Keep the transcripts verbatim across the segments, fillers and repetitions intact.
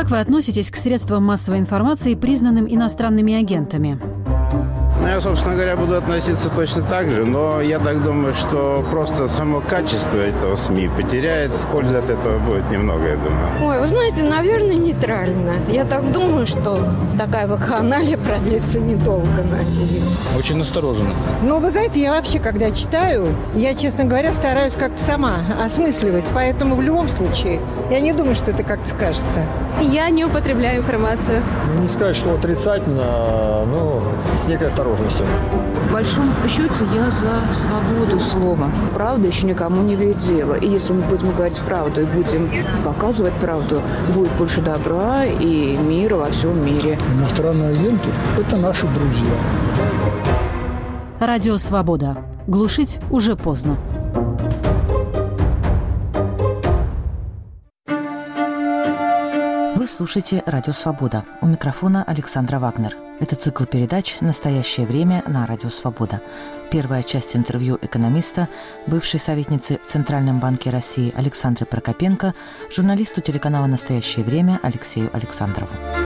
Как вы относитесь к средствам массовой информации, признанным иностранными агентами? Ну, я, собственно говоря, буду относиться точно так же, но я так думаю, что просто само качество этого СМИ потеряет. Пользы от этого будет немного, я думаю. Ой, вы знаете, наверное, нейтрально. Я так думаю, что такая вакханалия продлится недолго, надеюсь. Очень настороженно. Ну, вы знаете, я вообще, когда читаю, я, честно говоря, стараюсь как-то сама осмысливать. Поэтому в любом случае, я не думаю, что это как-то скажется. Я не употребляю информацию. Не сказать, что отрицательно, но с некой осторожностью. В большом счете я за свободу слова. Правда еще никому не ведет дело. И если мы будем говорить правду и будем показывать правду, будет больше добра и мира во всем мире. Иностранные агенты – это наши друзья. Радио «Свобода». Глушить уже поздно. Вы слушаете «Радио Свобода». У микрофона Александра Вагнер. Это цикл передач «Настоящее время» на Радио Свобода. Первая часть интервью экономиста, бывшей советницы в Центральном банке России Александры Прокопенко, журналисту телеканала «Настоящее время» Алексею Александрову.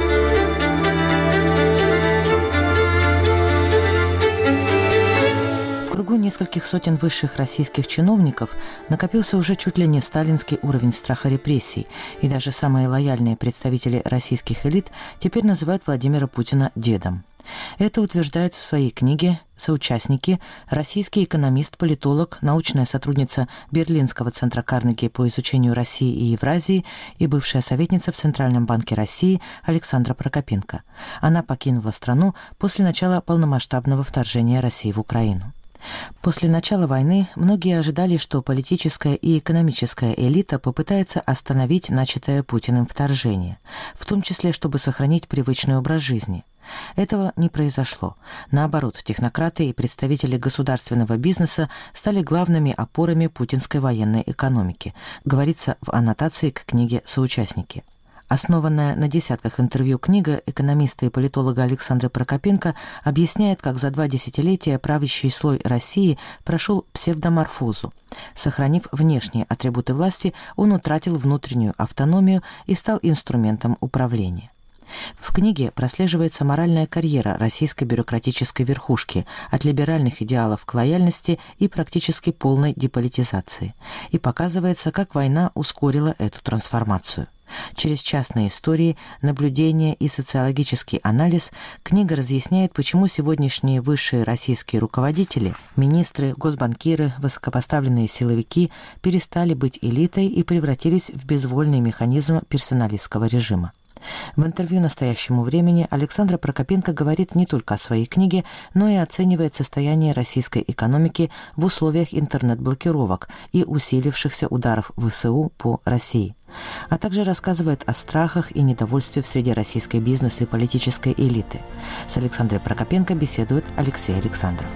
В кругу нескольких сотен высших российских чиновников накопился уже чуть ли не сталинский уровень страха репрессий, и даже самые лояльные представители российских элит теперь называют Владимира Путина дедом. Это утверждает в своей книге соучастники, российский экономист, политолог, научная сотрудница Берлинского центра Карнеги по изучению России и Евразии и бывшая советница в Центральном банке России Александра Прокопенко. Она покинула страну после начала полномасштабного вторжения России в Украину. После начала войны многие ожидали, что политическая и экономическая элита попытается остановить начатое Путиным вторжение, в том числе, чтобы сохранить привычный образ жизни. Этого не произошло. Наоборот, технократы и представители государственного бизнеса стали главными опорами путинской военной экономики, говорится в аннотации к книге «Соучастники». Основанная на десятках интервью книга экономиста и политолога Александры Прокопенко объясняет, как за два десятилетия правящий слой России прошел псевдоморфозу. Сохранив внешние атрибуты власти, он утратил внутреннюю автономию и стал инструментом управления. В книге прослеживается моральная карьера российской бюрократической верхушки от либеральных идеалов к лояльности и практически полной деполитизации. И показывается, как война ускорила эту трансформацию. Через частные истории, наблюдения и социологический анализ книга разъясняет, почему сегодняшние высшие российские руководители, министры, госбанкиры, высокопоставленные силовики перестали быть элитой и превратились в безвольный механизм персоналистского режима. В интервью «Настоящему времени» Александра Прокопенко говорит не только о своей книге, но и оценивает состояние российской экономики в условиях интернет-блокировок и усилившихся ударов ВСУ по России. А также рассказывает о страхах и недовольстве в среде российской бизнес- и политической элиты. С Александрой Прокопенко беседует Алексей Александров.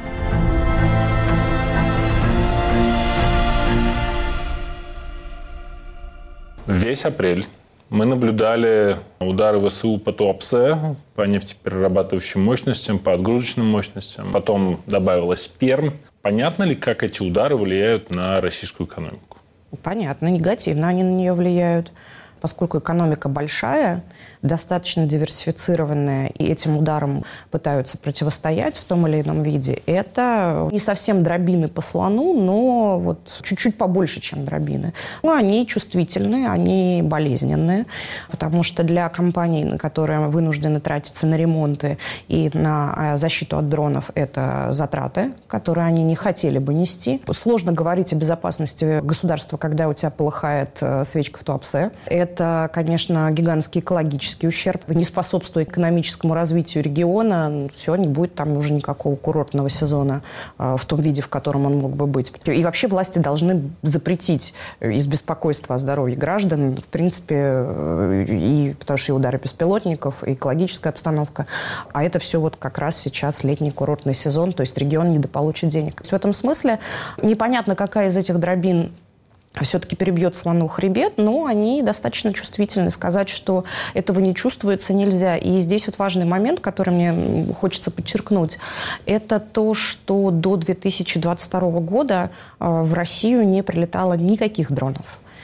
Весь апрель мы наблюдали удары ВСУ по Туапсе, по нефтеперерабатывающим мощностям, по отгрузочным мощностям. Потом добавилась Пермь. Понятно ли, как эти удары влияют на российскую экономику? Понятно, негативно они на нее влияют. Поскольку экономика большая, достаточно диверсифицированная, и этим ударам пытаются противостоять в том или ином виде, это не совсем дробины по слону, но вот чуть-чуть побольше, чем дробины. Но они чувствительные, они болезненные, потому что для компаний, которые вынуждены тратиться на ремонты и на защиту от дронов, это затраты, которые они не хотели бы нести. Сложно говорить о безопасности государства, когда у тебя полыхает свечка в Туапсе. Это, конечно, гигантский экологический ущерб. Не способствует экономическому развитию региона. Все, не будет там уже никакого курортного сезона в том виде, в котором он мог бы быть. И вообще власти должны запретить из беспокойства о здоровье граждан, в принципе, и потому что и удары беспилотников, и экологическая обстановка. А это все вот как раз сейчас летний курортный сезон, то есть регион недополучит денег. В этом смысле непонятно, какая из этих дробин все-таки перебьет слону хребет, но они достаточно чувствительны. Сказать, что этого не чувствуется, нельзя. И здесь вот важный момент, который мне хочется подчеркнуть, это то, что до две тысячи двадцать второго года в Россию не прилетало никаких дронов.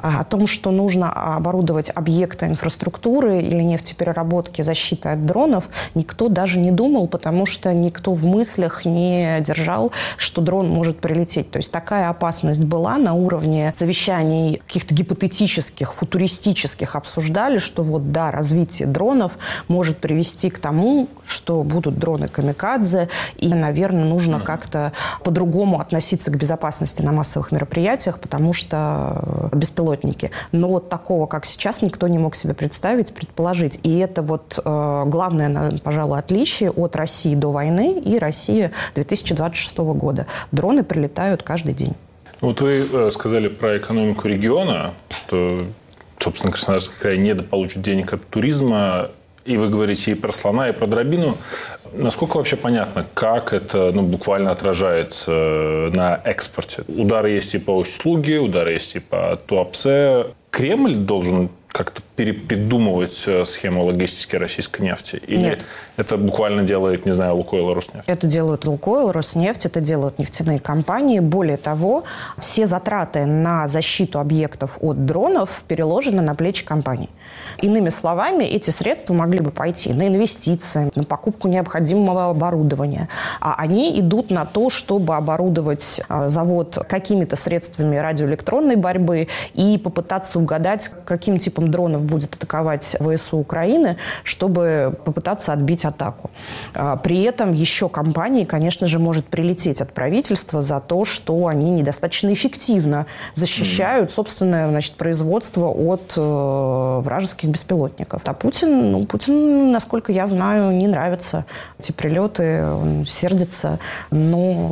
о том, что нужно оборудовать объекты инфраструктуры или нефтепереработки защитой от дронов, никто даже не думал, потому что никто в мыслях не держал, что дрон может прилететь. То есть такая опасность была на уровне совещаний каких-то гипотетических, футуристических, обсуждали, что вот да, развитие дронов может привести к тому, что будут дроны камикадзе, и, наверное, нужно как-то по-другому относиться к безопасности на массовых мероприятиях, потому что беспилотники. Но вот такого, как сейчас, никто не мог себе представить, предположить. И это вот э, главное, пожалуй, отличие от России до войны и России две тысячи двадцать шестого года. Дроны прилетают каждый день. Вот вы сказали про экономику региона, что, собственно, Краснодарский край недополучит денег от туризма. И вы говорите и про слона, и про дробину. Насколько вообще понятно, как это ну, буквально отражается на экспорте? Удары есть и по услуге, удары есть и по Туапсе. Кремль должен как-то перепридумывать схему логистики российской нефти? Или Нет. это буквально делает, не знаю, Лукойл, Роснефть? Это делают Лукойл, Роснефть, это делают нефтяные компании. Более того, все затраты на защиту объектов от дронов переложены на плечи компаний. Иными словами, эти средства могли бы пойти на инвестиции, на покупку необходимого оборудования. А они идут на то, чтобы оборудовать завод какими-то средствами радиоэлектронной борьбы и попытаться угадать, каким типом дронов будет атаковать ВСУ Украины, чтобы попытаться отбить атаку. При этом еще компании, конечно же, может прилететь от правительства за то, что они недостаточно эффективно защищают собственное, значит, производство от э, вражеских беспилотников. А Путин, ну, Путин, насколько я знаю, не нравятся эти прилеты, он сердится, но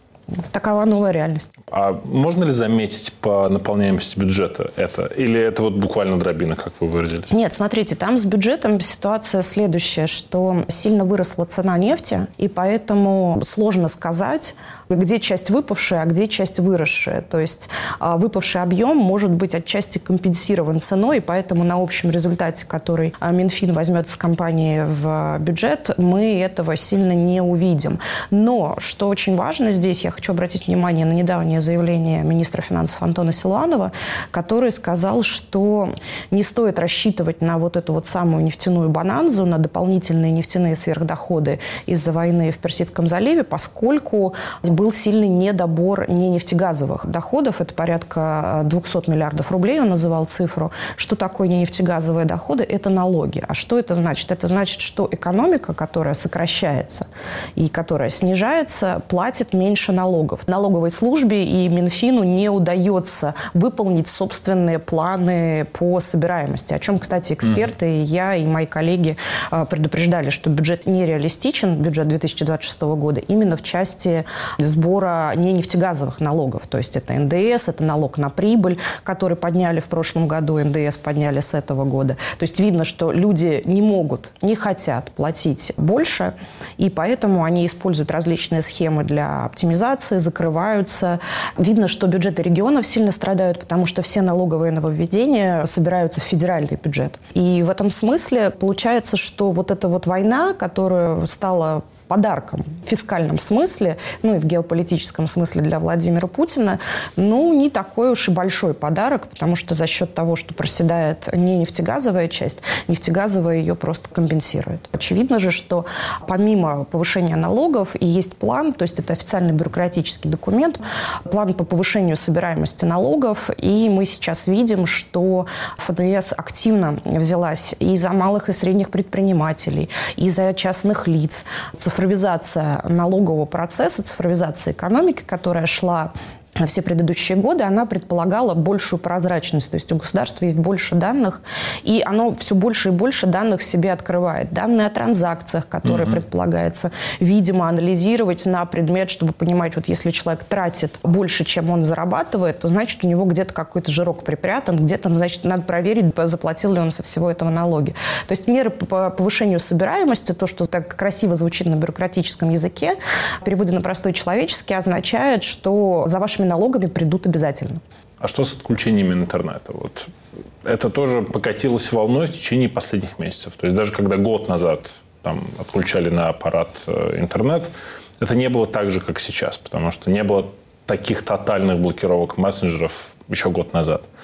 такова новая реальность. А можно ли заметить по наполняемости бюджета это? Или это вот буквально дробина, как вы выразились? Нет, смотрите, там с бюджетом ситуация следующая, что сильно выросла цена нефти, и поэтому сложно сказать, где часть выпавшая, а где часть выросшая. То есть выпавший объем может быть отчасти компенсирован ценой, и поэтому на общем результате, который Минфин возьмет с компании в бюджет, мы этого сильно не увидим. Но, что очень важно здесь, я хочу обратить внимание на недавнее заявление министра финансов Антона Силуанова, который сказал, что не стоит рассчитывать на вот эту вот самую нефтяную бонанзу, на дополнительные нефтяные сверхдоходы из-за войны в Персидском заливе, поскольку был сильный недобор ненефтегазовых доходов. Это порядка двести миллиардов рублей, он называл цифру. Что такое ненефтегазовые доходы? Это налоги. А что это значит? Это значит, что экономика, которая сокращается и которая снижается, платит меньше налогов. Налоговой службе и Минфину не удается выполнить собственные планы по собираемости. О чем, кстати, эксперты, mm-hmm. и я, и мои коллеги предупреждали, что бюджет нереалистичен, бюджет две тысячи двадцать шестого года, именно в части сбора ненефтегазовых налогов. То есть это эн дэ эс, это налог на прибыль, который подняли в прошлом году, эн дэ эс подняли с этого года. То есть видно, что люди не могут, не хотят платить больше, и поэтому они используют различные схемы для оптимизации, закрываются. Видно, что бюджеты регионов сильно страдают, потому что все налоговые нововведения собираются в федеральный бюджет. И в этом смысле получается, что вот эта вот война, которая стала подарком в фискальном смысле, ну и в геополитическом смысле для Владимира Путина, ну, не такой уж и большой подарок, потому что за счет того, что проседает не нефтегазовая часть, нефтегазовая ее просто компенсирует. Очевидно же, что помимо повышения налогов и есть план, то есть это официальный бюрократический документ, план по повышению собираемости налогов, и мы сейчас видим, что эф эн эс активно взялась и за малых и средних предпринимателей, и за частных лиц. Цифровизация налогового процесса, цифровизация экономики, которая шла все предыдущие годы, она предполагала большую прозрачность. То есть у государства есть больше данных, и оно все больше и больше данных себе открывает. Данные о транзакциях, которые mm-hmm. предполагается, видимо, анализировать на предмет, чтобы понимать, вот если человек тратит больше, чем он зарабатывает, то значит у него где-то какой-то жирок припрятан, где-то, значит, надо проверить, заплатил ли он со всего этого налоги. То есть меры по повышению собираемости, то, что так красиво звучит на бюрократическом языке, в переводе на простой человеческий, означает, что за вашими налогами придут обязательно. А что с отключениями интернета? Вот это тоже покатилось волной в течение последних месяцев. То есть даже когда год назад там, отключали на аппарат интернет, это не было так же, как сейчас, потому что не было таких тотальных блокировок мессенджеров еще год назад.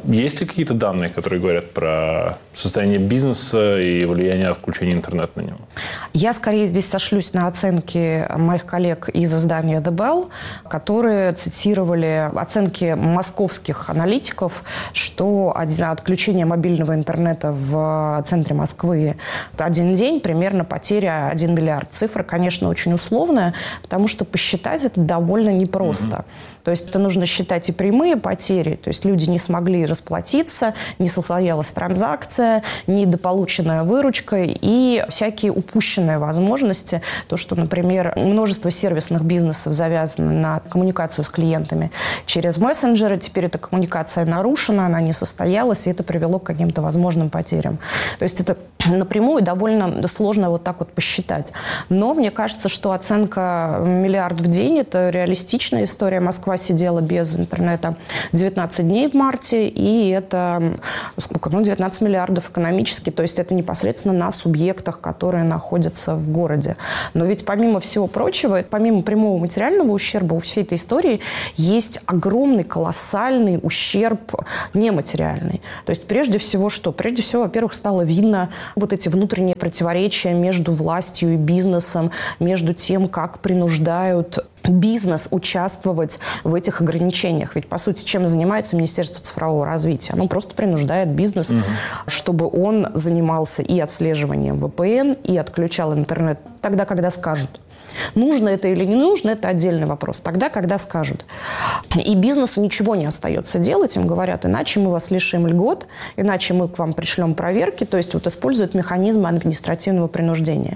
Есть ли какие-то данные, которые говорят про состояние бизнеса и влияние отключения интернета на него? Я скорее здесь сошлюсь на оценки моих коллег из издания The Bell, которые цитировали оценки московских аналитиков, что отключение мобильного интернета в центре Москвы один день, примерно потеря один миллиард. Цифра, конечно, очень условная, потому что посчитать это довольно непросто. Mm-hmm. То есть это нужно считать и прямые потери, то есть люди не смогли расплатиться, не состоялась транзакция, недополученная выручка и всякие упущенные возможности. То, что, например, множество сервисных бизнесов завязаны на коммуникацию с клиентами через мессенджеры, теперь эта коммуникация нарушена, она не состоялась, и это привело к каким-то возможным потерям. То есть это напрямую довольно сложно вот так вот посчитать. Но мне кажется, что оценка миллиард в день – это реалистичная история. Москва сидела без интернета девятнадцать дней в марте, и это сколько? Ну, девятнадцать миллиардов экономически, то есть это непосредственно на субъектах, которые находятся в городе. Но ведь помимо всего прочего, помимо прямого материального ущерба у всей этой истории есть огромный, колоссальный ущерб нематериальный. То есть прежде всего что? Прежде всего, во-первых, стало видно вот эти внутренние противоречия между властью и бизнесом, между тем, как принуждают бизнес участвовать в этих ограничениях. Ведь, по сути, чем занимается Министерство цифрового развития? Оно просто принуждает бизнес, угу. чтобы он занимался и отслеживанием вэ пэ эн, и отключал интернет тогда, когда скажут. Нужно это или не нужно, это отдельный вопрос. Тогда, когда скажут. И бизнесу ничего не остается делать. Им говорят, иначе мы вас лишим льгот, иначе мы к вам пришлем проверки. То есть вот используют механизмы административного принуждения.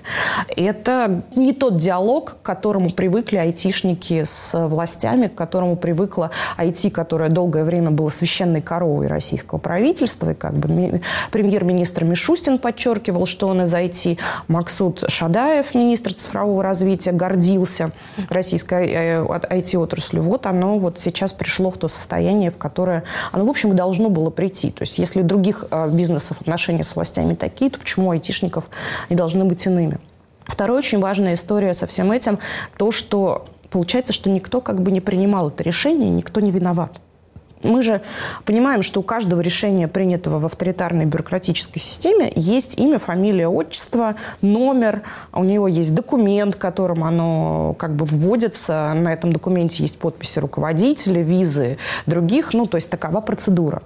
Это не тот диалог, к которому привыкли айтишники с властями, к которому привыкла ай ти, которое долгое время было священной коровой российского правительства. И как бы премьер-министр Мишустин подчеркивал, что он из ай ти. Максуд Шадаев, министр цифрового развития, гордился российской ай ти-отраслью. Вот оно вот сейчас пришло в то состояние, в которое оно, в общем, должно было прийти. То есть если у других бизнесов отношения с властями такие, то почему у айтишников они должны быть иными? Вторая очень важная история со всем этим, то, что получается, что никто как бы не принимал это решение, никто не виноват. Мы же понимаем, что у каждого решения, принятого в авторитарной бюрократической системе, есть имя, фамилия, отчество, номер, у него есть документ, которым оно как бы вводится, на этом документе есть подписи руководителя, визы других, ну, то есть такова процедура.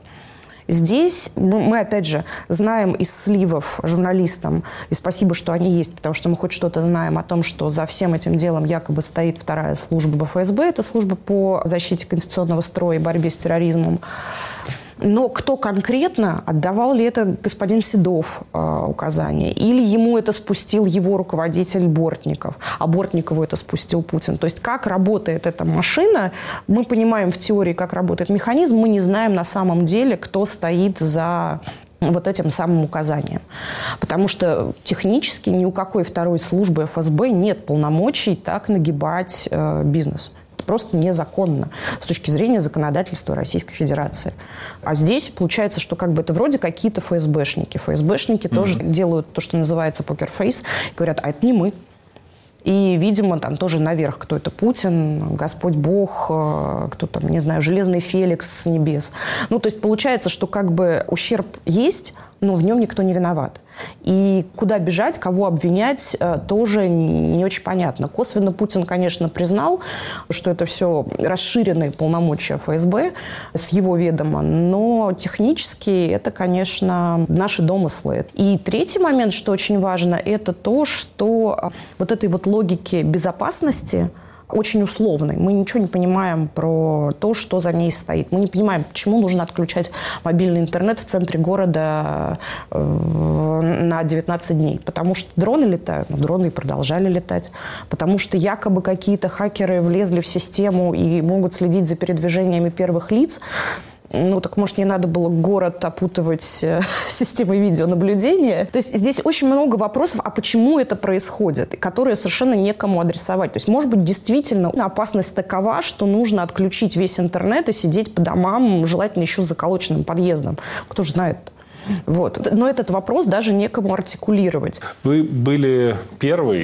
Здесь мы, опять же, знаем из сливов журналистам, и спасибо, что они есть, потому что мы хоть что-то знаем о том, что за всем этим делом якобы стоит вторая служба эф эс бэ, это служба по защите конституционного строя и борьбе с терроризмом. Но кто конкретно, отдавал ли это господин Седов э, указания, или ему это спустил его руководитель Бортников, а Бортникову это спустил Путин. То есть как работает эта машина, мы понимаем в теории, как работает механизм, мы не знаем на самом деле, кто стоит за вот этим самым указанием. Потому что технически ни у какой второй службы эф эс бэ нет полномочий так нагибать э, бизнес. Просто незаконно с точки зрения законодательства Российской Федерации. А здесь получается, что как бы это вроде какие-то эф эс бэшники. эф эс бэшники mm-hmm. тоже делают то, что называется покерфейс, и говорят, а это не мы. И, видимо, там тоже наверх, кто это Путин, Господь Бог, кто там, не знаю, Железный Феликс с небес. Ну, то есть получается, что как бы ущерб есть, но в нем никто не виноват. И куда бежать, кого обвинять, тоже не очень понятно. Косвенно Путин, конечно, признал, что это все расширенные полномочия эф эс бэ с его ведома, но технически это, конечно, наши домыслы. И третий момент, что очень важно, это то, что вот этой вот логики безопасности очень условной. Мы ничего не понимаем про то, что за ней стоит. Мы не понимаем, почему нужно отключать мобильный интернет в центре города на девятнадцать дней. Потому что дроны летают, но дроны и продолжали летать. Потому что якобы какие-то хакеры влезли в систему и могут следить за передвижениями первых лиц. Ну, так, может, не надо было город опутывать э, системой видеонаблюдения. То есть здесь очень много вопросов, а почему это происходит, которые совершенно некому адресовать. То есть, может быть, действительно опасность такова, что нужно отключить весь интернет и сидеть по домам, желательно еще с заколоченным подъездом. Кто же знает. Вот. Но этот вопрос даже некому артикулировать. Вы были первый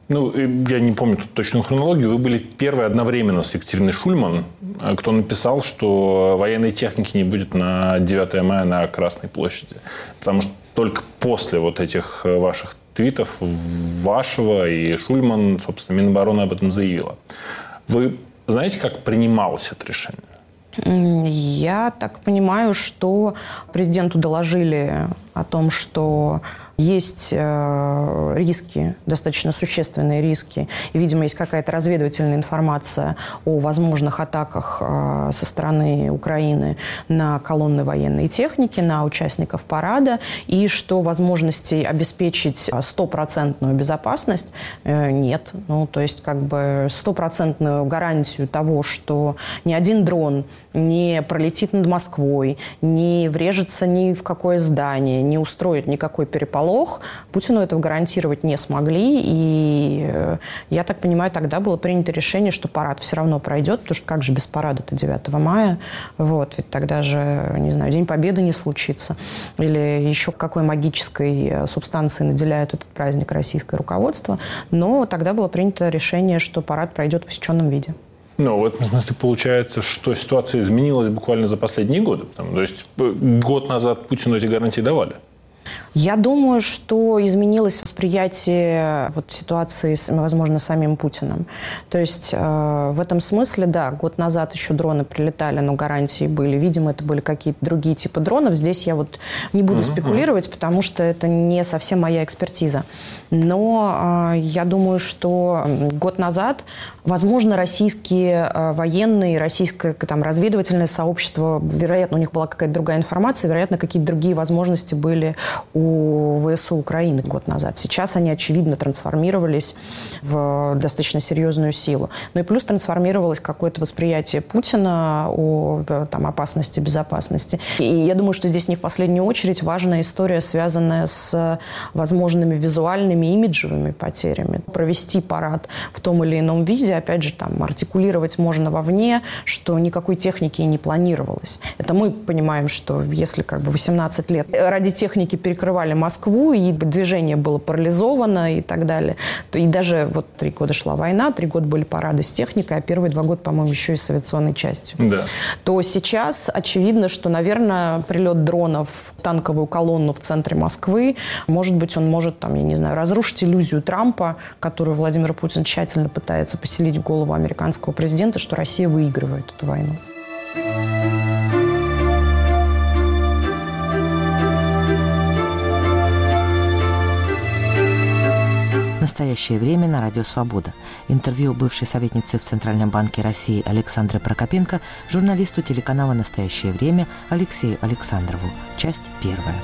Ну, я не помню тут точную хронологию. Вы были первые одновременно с Екатериной Шульман, кто написал, что военной техники не будет на девятое мая на Красной площади. Потому что только после вот этих ваших твитов, вашего и Шульман, собственно, Минобороны об этом заявила. Вы знаете, как принималось это решение? Я так понимаю, что президенту доложили о том, что есть э, риски, достаточно существенные риски. И, видимо, есть какая-то разведывательная информация о возможных атаках э, со стороны Украины на колонны военной техники, на участников парада. И что возможностей обеспечить стопроцентную безопасность э, нет. Ну, то есть, как бы стопроцентную гарантию того, что ни один дрон не пролетит над Москвой, не врежется ни в какое здание, не устроит никакой переполох, Путину этого гарантировать не смогли. И, я так понимаю, тогда было принято решение, что парад все равно пройдет, потому что как же без парада-то девятого мая? Вот, ведь тогда же, не знаю, День Победы не случится. Или еще какой магической субстанцией наделяет этот праздник российское руководство. Но тогда было принято решение, что парад пройдет в усеченном виде. Ну, в этом смысле получается, что ситуация изменилась буквально за последние годы. То есть год назад Путину эти гарантии давали. Я думаю, что изменилось восприятие вот ситуации, возможно, самим Путиным. То есть э, в этом смысле, да, год назад еще дроны прилетали, но гарантии были. Видимо, это были какие-то другие типы дронов. Здесь я вот не буду mm-hmm. спекулировать, потому что это не совсем моя экспертиза. Но э, я думаю, что год назад, возможно, российские э, военные, российское там, разведывательное сообщество, вероятно, у них была какая-то другая информация, вероятно, какие-то другие возможности были у ВСУ Украины год назад. Сейчас они, очевидно, трансформировались в достаточно серьезную силу. Ну и плюс трансформировалось какое-то восприятие Путина о там, опасности, безопасности. И я думаю, что здесь не в последнюю очередь важная история, связанная с возможными визуальными, имиджевыми потерями. Провести парад в том или ином виде, опять же, там, артикулировать можно вовне, что никакой техники и не планировалось. Это мы понимаем, что если как бы восемнадцать лет ради техники перекрывали Москву, и движение было парализовано и так далее. И даже вот три года шла война, три года были парады с техникой, а первые два года, по-моему, еще и с авиационной частью. Да. То сейчас очевидно, что, наверное, прилет дронов в танковую колонну в центре Москвы, может быть, он может, там, я не знаю, разрушить иллюзию Трампа, которую Владимир Путин тщательно пытается поселить в голову американского президента, что Россия выигрывает эту войну. «Настоящее время» на Радио Свобода. Интервью бывшей советницы в Центральном банке России Александры Прокопенко журналисту телеканала «Настоящее время» Алексею Александрову. Часть первая.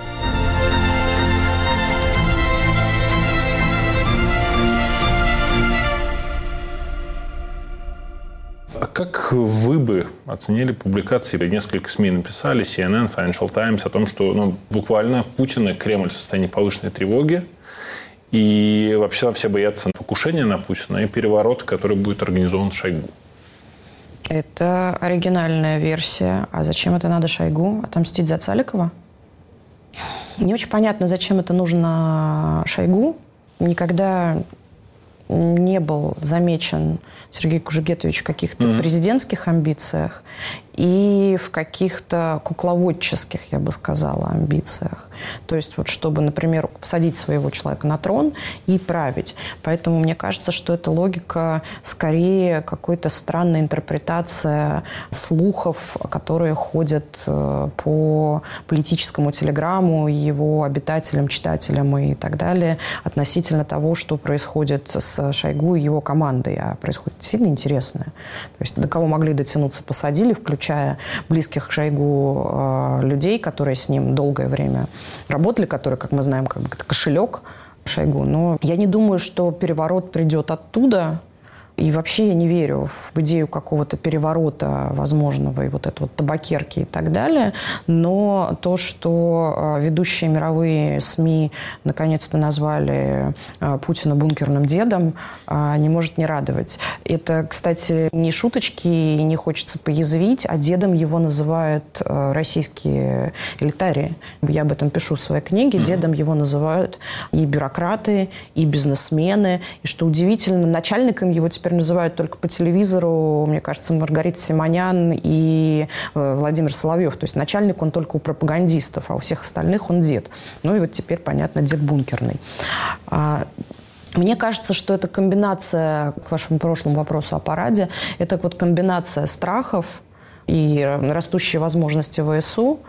А как вы бы оценили публикации? Несколько СМИ написали, си эн эн, Financial Times, о том, что ну, буквально Путин и Кремль в состоянии повышенной тревоги. И вообще все боятся покушения на Путина и переворота, который будет организован Шойгу. Это оригинальная версия. А зачем это надо Шойгу? Отомстить за Цаликова? Не очень понятно, зачем это нужно Шойгу. Никогда не был замечен Сергей Кужугетович в каких-то mm-hmm. президентских амбициях и в каких-то кукловодческих, я бы сказала, амбициях. То есть вот чтобы, например, посадить своего человека на трон и править. Поэтому мне кажется, что эта логика скорее какой-то странная интерпретация слухов, которые ходят по политическому телеграмму, его обитателям, читателям и так далее относительно того, что происходит с Шойгу и его командой. А происходит сильно интересное. То есть до кого могли дотянуться, посадили, включая близких к Шойгу э, людей, которые с ним долгое время работали, которые, как мы знаем, как бы это кошелек Шойгу. Но я не думаю, что переворот придет оттуда. И вообще я не верю в идею какого-то переворота возможного и вот это вот табакерки и так далее. Но то, что ведущие мировые СМИ наконец-то назвали Путина бункерным дедом, не может не радовать. Это, кстати, не шуточки, и не хочется поязвить, а дедом его называют российские элитарии. Я об этом пишу в своей книге. Mm-hmm. Дедом его называют и бюрократы, и бизнесмены. И что удивительно, начальником его теперь называют только по телевизору, мне кажется, Маргарита Симонян и Владимир Соловьев. То есть начальник он только у пропагандистов, а у всех остальных он дед. Ну и вот теперь, понятно, дед бункерный. Мне кажется, что это комбинация, к вашему прошлому вопросу о параде, это вот комбинация страхов и растущие возможности ВСУ,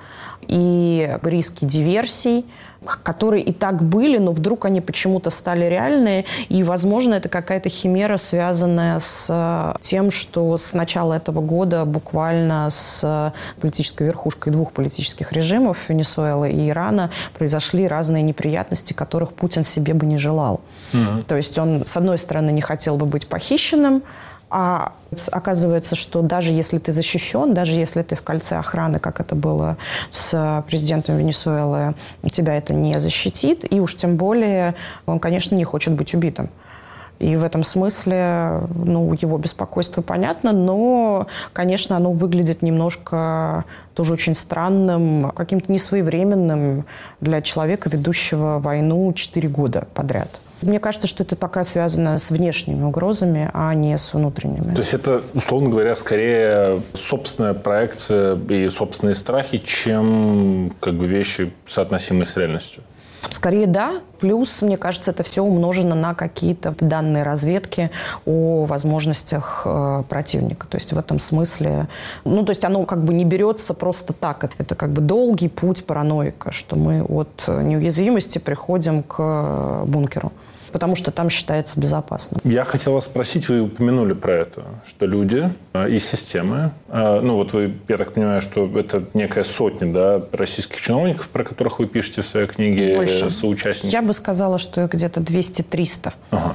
и риски диверсий, которые и так были, но вдруг они почему-то стали реальные. И, возможно, это какая-то химера, связанная с тем, что с начала этого года буквально с политической верхушкой двух политических режимов, Венесуэлы и Ирана, произошли разные неприятности, которых Путин себе бы не желал. Mm-hmm. То есть он, с одной стороны, не хотел бы быть похищенным, а оказывается, что даже если ты защищен, даже если ты в кольце охраны, как это было с президентом Венесуэлы, тебя это не защитит. И уж тем более он, конечно, не хочет быть убитым. И в этом смысле, ну, его беспокойство понятно, но, конечно, оно выглядит немножко тоже очень странным, каким-то несвоевременным для человека, ведущего войну четыре года подряд. Мне кажется, что это пока связано с внешними угрозами, а не с внутренними. То есть это, условно говоря, скорее собственная проекция и собственные страхи, чем как бы вещи, соотносимые с реальностью? Скорее да. Плюс, мне кажется, это все умножено на какие-то данные разведки о возможностях э, противника. То есть в этом смысле... Ну, то есть оно как бы не берется просто так. Это как бы долгий путь параноика, что мы от неуязвимости приходим к бункеру. Потому что там считается безопасным. Я хотел вас спросить, вы упомянули про это, что люди из системы, ну вот вы, я так понимаю, что это некая сотня, да, российских чиновников, про которых вы пишете в своей книге, больше. Соучастники. Я бы сказала, что их где-то двести-триста. Ага.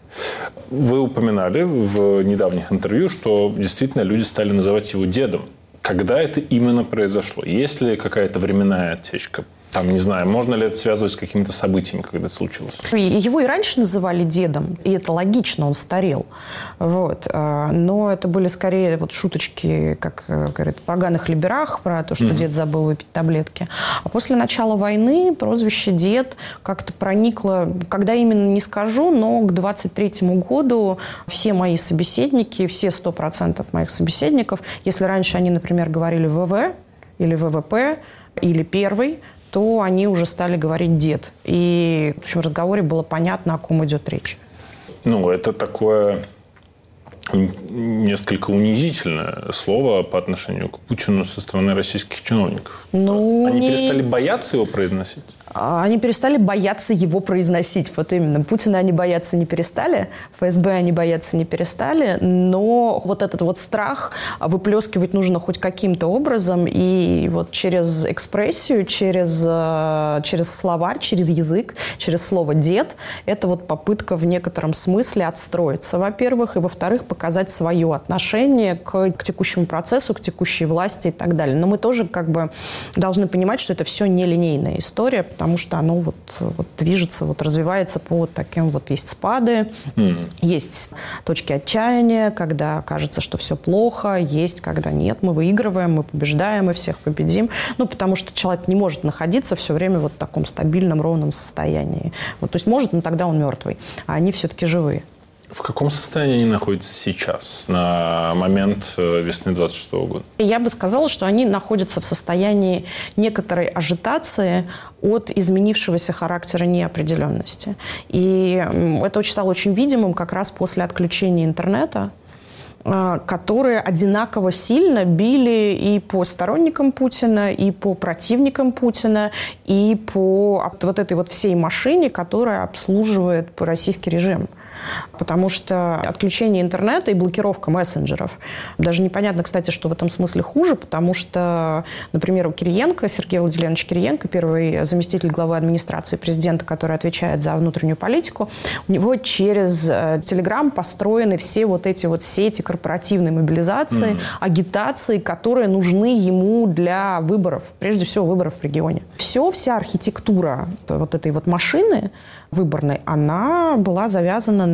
Вы упоминали в недавних интервью, что действительно люди стали называть его дедом. Когда это именно произошло? Есть ли какая-то временная отсечка? Там, не знаю, можно ли это связывать с какими-то событиями, когда это случилось? Его и раньше называли дедом, и это логично, он старел. Вот. Но это были скорее вот шуточки, как говорят, в поганых либерах, про то, что mm-hmm. дед забыл выпить таблетки. А после начала войны прозвище «дед» как-то проникло, когда именно не скажу, но к двадцать третьему году все мои собеседники, все сто процентов моих собеседников, если раньше они, например, говорили «ВВ» или «ВВП» или «первый», то они уже стали говорить «дед». И в общем, в разговоре было понятно, о ком идет речь. Ну, это такое несколько унизительное слово по отношению к Путину со стороны российских чиновников. Ну, они не... перестали бояться его произносить? Они перестали бояться его произносить. Вот именно. Путина они бояться не перестали, ФСБ они бояться не перестали, но вот этот вот страх выплескивать нужно хоть каким-то образом, и вот через экспрессию, через, через словарь, через язык, через слово «дед» это вот попытка в некотором смысле отстроиться, во-первых, и, во-вторых, показать свое отношение к, к текущему процессу, к текущей власти и так далее. Но мы тоже как бы должны понимать, что это все нелинейная история, потому что оно вот, вот движется, вот развивается по вот таким вот. Есть спады, mm. есть точки отчаяния, когда кажется, что все плохо, есть, когда нет, мы выигрываем, мы побеждаем, мы всех победим. Ну, потому что человек не может находиться все время вот в таком стабильном, ровном состоянии. Вот, то есть может, но тогда он мертвый, а они все-таки живые. В каком состоянии они находятся сейчас, на момент весны двадцать шестого года? Я бы сказала, что они находятся в состоянии некоторой ажитации от изменившегося характера неопределенности. И это стало очень видимым как раз после отключения интернета, которые одинаково сильно били и по сторонникам Путина, и по противникам Путина, и по вот этой вот всей машине, которая обслуживает российский режим. Потому что отключение интернета и блокировка мессенджеров. Даже непонятно, кстати, что в этом смысле хуже, потому что, например, у Кириенко, Сергея Владимировича Кириенко, первый заместитель главы администрации президента, который отвечает за внутреннюю политику, у него через Telegram построены все вот эти вот сети корпоративной мобилизации, mm-hmm. агитации, которые нужны ему для выборов, прежде всего выборов в регионе. Все, вся архитектура вот этой вот машины выборной, она была завязана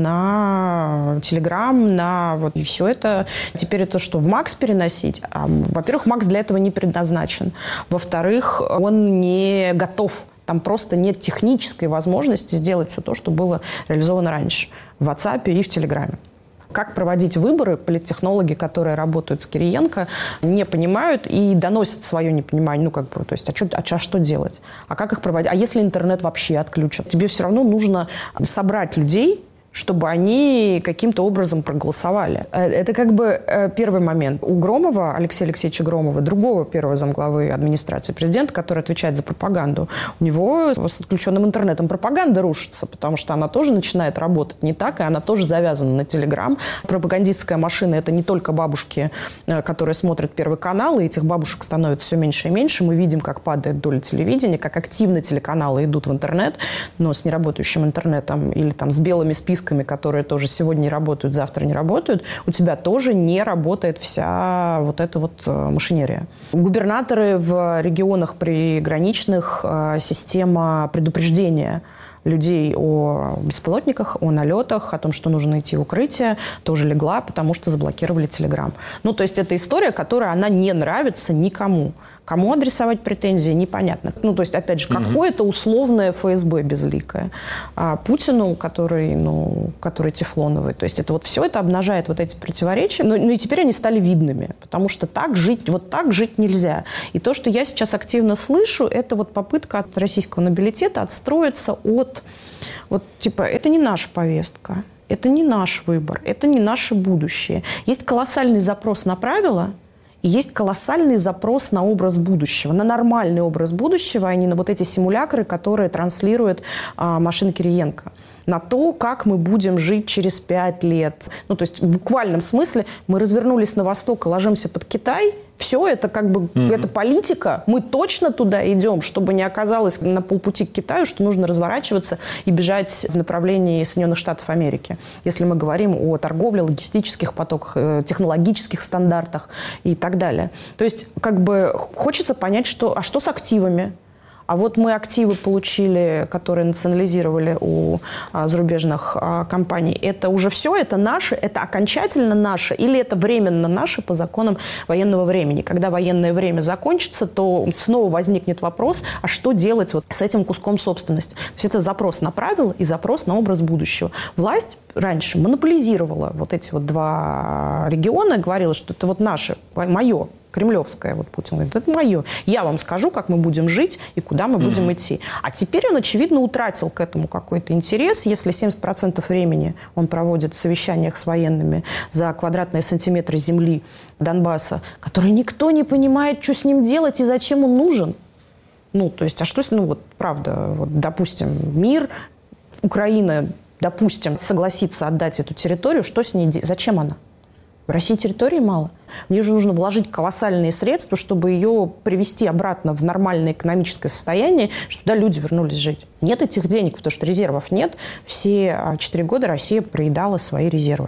на Telegram, на вот и все это. Теперь это что, в Макс переносить? А, во-первых, Макс для этого не предназначен. Во-вторых, он не готов. Там просто нет технической возможности сделать все то, что было реализовано раньше в WhatsApp и в Телеграме. Как проводить выборы, политтехнологи, которые работают с Кириенко, не понимают и доносят свое непонимание. Ну, как бы, то есть, а что, а что делать? А как их проводить? А если интернет вообще отключат? Тебе все равно нужно собрать людей, чтобы они каким-то образом проголосовали. Это как бы первый момент. У Громова, Алексея Алексеевича Громова, другого первого замглавы администрации президента, который отвечает за пропаганду, у него с отключенным интернетом пропаганда рушится, потому что она тоже начинает работать не так, и она тоже завязана на Телеграм. Пропагандистская машина – это не только бабушки, которые смотрят Первый канал, и этих бабушек становится все меньше и меньше. Мы видим, как падает доля телевидения, как активно телеканалы идут в интернет, но с неработающим интернетом или там с белыми списками, которые тоже сегодня не работают, завтра не работают, у тебя тоже не работает вся вот эта вот машинерия. Губернаторы в регионах приграничных, система предупреждения людей о беспилотниках, о налетах, о том, что нужно идти в укрытие, тоже легла, потому что заблокировали Телеграм. Ну, то есть это история, которая, она не нравится никому. Кому адресовать претензии, непонятно. Ну, то есть, опять же, какое-то условное эф эс бэ безликое. А Путину, который, ну, который тефлоновый. То есть, это вот все это обнажает вот эти противоречия. Ну, ну, и теперь они стали видными, потому что так жить, вот так жить нельзя. И то, что я сейчас активно слышу, это вот попытка от российского нобилитета отстроиться от, вот, типа, это не наша повестка, это не наш выбор, это не наше будущее. Есть колоссальный запрос на правила, и есть колоссальный запрос на образ будущего, на нормальный образ будущего, а не на вот эти симулякры, которые транслирует а, машина Кириенко. На то, как мы будем жить через пять лет. Ну, то есть в буквальном смысле мы развернулись на восток и ложимся под Китай. Все это как бы, mm-hmm. это политика. Мы точно туда идем, чтобы не оказалось на полпути к Китаю, что нужно разворачиваться и бежать в направлении Соединенных Штатов Америки. Если мы говорим о торговле, логистических потоках, технологических стандартах и так далее. То есть как бы хочется понять, что, а что с активами? А вот мы активы получили, которые национализировали у а, зарубежных а, компаний. Это уже все, это наше, это окончательно наше или это временно наше по законам военного времени? Когда военное время закончится, то снова возникнет вопрос, а что делать вот с этим куском собственности? То есть это запрос на правила и запрос на образ будущего. Власть раньше монополизировала вот эти вот два региона, говорила, что это вот наше, мое. Кремлевская, вот Путин говорит, это мое. Я вам скажу, как мы будем жить и куда мы будем mm-hmm. идти. А теперь он, очевидно, утратил к этому какой-то интерес. Если семьдесят процентов времени он проводит в совещаниях с военными за квадратные сантиметры земли Донбасса, который никто не понимает, что с ним делать и зачем он нужен. Ну, то есть, а что с ним, ну, вот, правда, вот, допустим, мир, Украина, допустим, согласится отдать эту территорию, что с ней, зачем она? В России территории мало. Мне же нужно вложить колоссальные средства, чтобы ее привести обратно в нормальное экономическое состояние, чтобы туда люди вернулись жить. Нет этих денег, потому что резервов нет. Все четыре года Россия проедала свои резервы.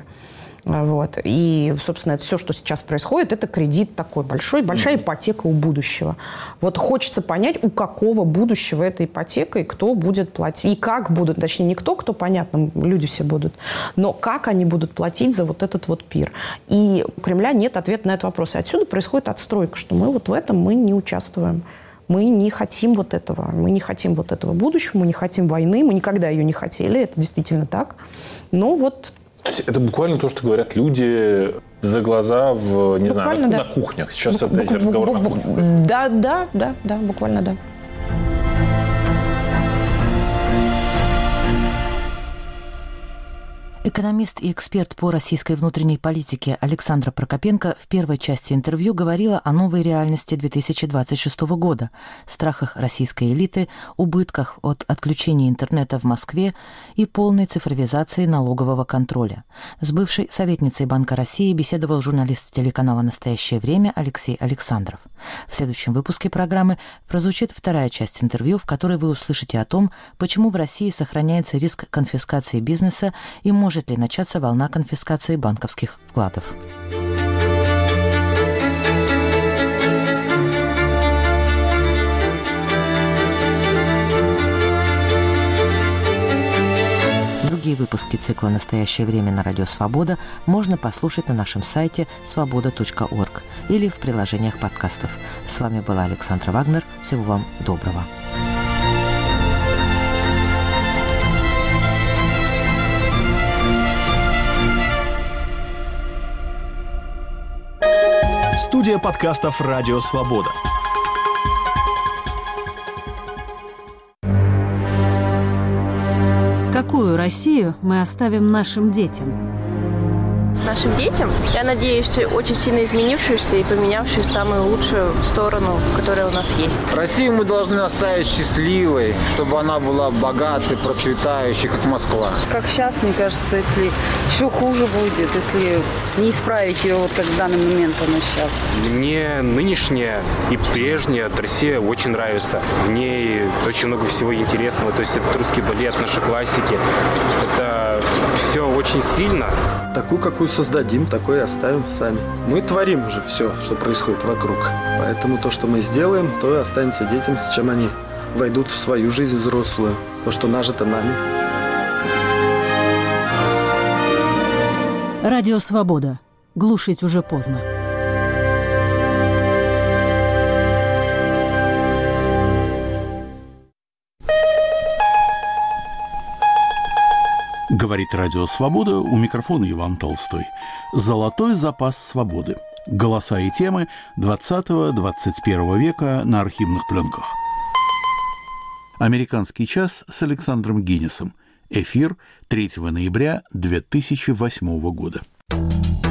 Вот. И, собственно, это все, что сейчас происходит, это кредит такой большой, большая ипотека у будущего. Вот хочется понять, у какого будущего эта ипотека, и кто будет платить, и как будут, точнее, не кто, кто, понятно, люди все будут, но как они будут платить за вот этот вот пир. И у Кремля нет ответа на этот вопрос. И отсюда происходит отстройка, что мы вот в этом мы не участвуем. Мы не хотим вот этого. Мы не хотим вот этого будущего, мы не хотим войны, мы никогда ее не хотели, это действительно так. Но вот... То есть это буквально то, что говорят люди за глаза в, не буквально, знаю, на, да. на кухнях. Сейчас Бук, это бук, разговор бук, на кухнях. Да, да, да, да, буквально да. Экономист и эксперт по российской внутренней политике Александра Прокопенко в первой части интервью говорила о новой реальности две тысячи двадцать шестого года, страхах российской элиты, убытках от отключения интернета в Москве и полной цифровизации налогового контроля. С бывшей советницей Банка России беседовал журналист телеканала «Настоящее время» Алексей Александров. В следующем выпуске программы прозвучит вторая часть интервью, в которой вы услышите о том, почему в России сохраняется риск конфискации бизнеса и может Может ли начаться волна конфискации банковских вкладов? Другие выпуски цикла «Настоящее время» на Радио Свобода можно послушать на нашем сайте свобода точка орг или в приложениях подкастов. С вами была Александра Вагнер. Всего вам доброго. Студия подкастов «Радио Свобода». Какую Россию мы оставим нашим детям? Нашим детям, я надеюсь, очень сильно изменившуюся и поменявшую в самую лучшую сторону, которая у нас есть. Россию мы должны оставить счастливой, чтобы она была богатой, процветающей, как Москва. Как сейчас, мне кажется, если еще хуже будет, если не исправить ее, вот как в данный момент она сейчас. Мне нынешняя и прежняя Россия очень нравится. В ней очень много всего интересного. То есть это русский балет, наши классики. Это все очень сильно. Такую, какую создадим, такой и оставим сами. Мы творим же все, что происходит вокруг. Поэтому то, что мы сделаем, то и останется детям, с чем они войдут в свою жизнь взрослую. То, что нажито нами. Радио Свобода. Глушить уже поздно. Говорит Радио Свобода, у микрофона Иван Толстой. Золотой запас свободы. Голоса и темы двадцатого-двадцать первого века на архивных пленках. «Американский час» с Александром Гиннесом. Эфир третьего ноября две тысячи восьмого года.